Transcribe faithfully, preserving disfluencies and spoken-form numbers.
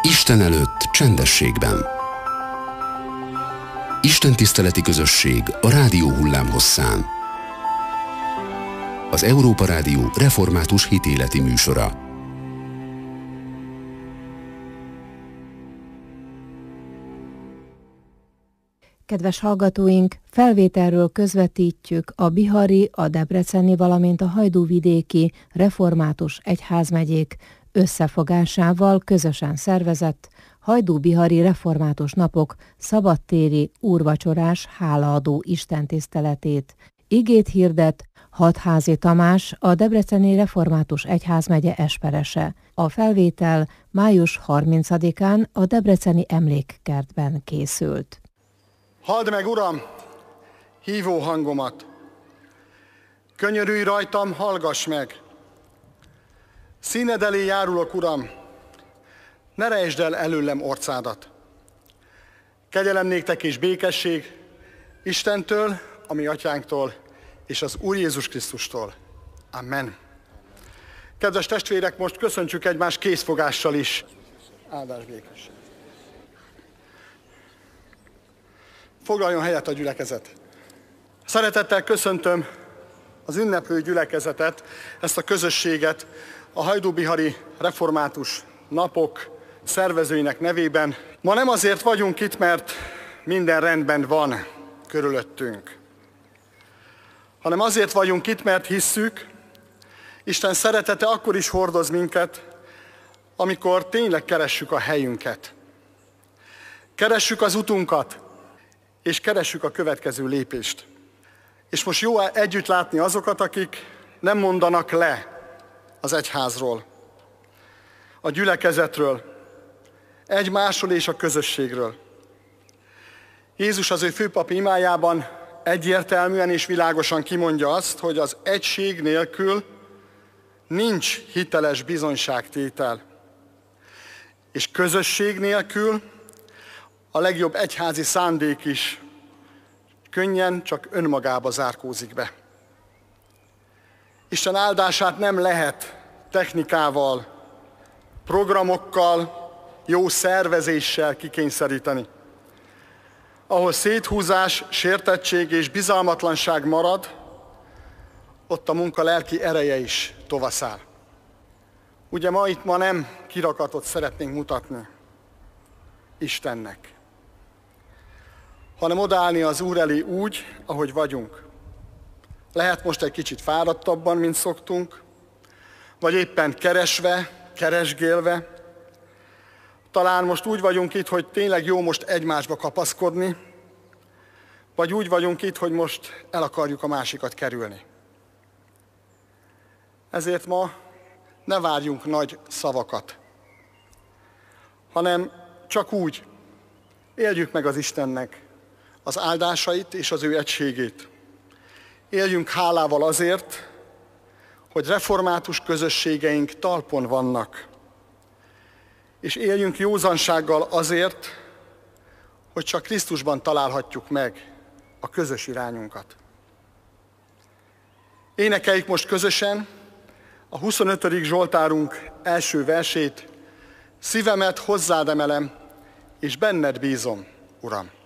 Isten előtt csendességben. Istentiszteleti közösség a rádió hullámhosszán. Az Európa Rádió református hitéleti műsora. Kedves hallgatóink, felvételről közvetítjük a bihari, a debreceni, valamint a hajdúvidéki református egyházmegyék összefogásával közösen szervezett Hajdú-bihari református napok szabadtéri úrvacsorás hálaadó istentiszteletét. Igét hirdet Hatházi Tamás, a debreceni református egyházmegye esperese. A felvétel május harmincadikán a debreceni emlékkertben készült. Halld meg, Uram, hívó hangomat! Könyörülj rajtam, hallgass meg! Színed elé járulok, Uram, ne rejtsd el előlem orcádat. Kegyelem néktek és békesség Istentől, a mi atyánktól, és az Úr Jézus Krisztustól. Amen. Kedves testvérek, most köszöntsük egymást kézfogással is. Áldás békesség. Foglaljon helyet a gyülekezet. Szeretettel köszöntöm az ünneplő gyülekezetet, ezt a közösséget a hajdú-bihari református napok szervezőinek nevében. Ma nem azért vagyunk itt, mert minden rendben van körülöttünk, hanem azért vagyunk itt, mert hisszük, Isten szeretete akkor is hordoz minket, amikor tényleg keressük a helyünket. Keressük az utunkat, és keressük a következő lépést. És most jó együtt látni azokat, akik nem mondanak le az egyházról, a gyülekezetről, egymásról és a közösségről. Jézus az ő főpapi imájában egyértelműen és világosan kimondja azt, hogy az egység nélkül nincs hiteles bizonyságtétel, és közösség nélkül a legjobb egyházi szándék is könnyen csak önmagába zárkózik be. Isten áldását nem lehet technikával, programokkal, jó szervezéssel kikényszeríteni. Ahol széthúzás, sértettség és bizalmatlanság marad, ott a munka lelki ereje is tovaszáll. Ugye ma itt ma nem kirakatot szeretnénk mutatni Istennek, hanem odaállni az Úr elé úgy, ahogy vagyunk. Lehet most egy kicsit fáradtabban, mint szoktunk, vagy éppen keresve, keresgélve. Talán most úgy vagyunk itt, hogy tényleg jó most egymásba kapaszkodni, vagy úgy vagyunk itt, hogy most el akarjuk a másikat kerülni. Ezért ma ne várjunk nagy szavakat, hanem csak úgy éljük meg az Istennek az áldásait és az ő egységét. Éljünk hálával azért, hogy református közösségeink talpon vannak, és éljünk józansággal azért, hogy csak Krisztusban találhatjuk meg a közös irányunkat. Énekeljük most közösen a huszonötödik Zsoltárunk első versét: szívemet hozzád emelem, és benned bízom, Uram.